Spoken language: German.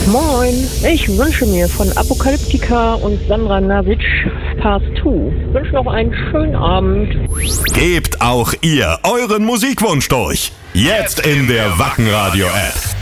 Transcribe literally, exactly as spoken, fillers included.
Moin, ich wünsche mir von Apokalyptika und Sandra Nasic Part zwei. Ich wünsche noch einen schönen Abend. Gebt auch ihr euren Musikwunsch durch. Jetzt in der Wacken Radio App.